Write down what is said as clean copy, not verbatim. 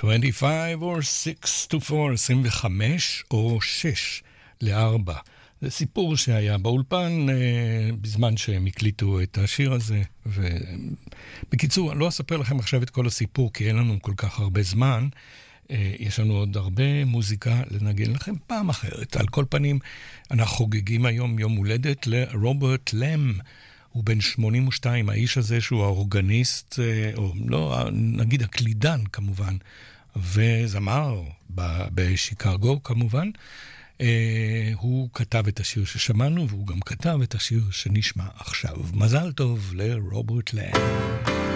25 or 6 to 4, 25 או 6 ל-4. זה סיפור שהיה באולפן בזמן שהם הקליטו את השיר הזה. ובקיצור, אני לא אספר לכם עכשיו את כל הסיפור, כי אין לנו כל כך הרבה זמן. יש לנו עוד הרבה מוזיקה לנגן לכם פעם אחרת. על כל פנים, אנחנו חוגגים היום יום הולדת לרוברט לם. הוא בן 82, האיש הזה שהוא האורגניסט, או לא, נגיד הקלידן כמובן, וזמר בשיקגו כמובן. הוא כתב את השיר ששמענו, והוא גם כתב את השיר שנשמע עכשיו. מזל טוב לרוברט לם.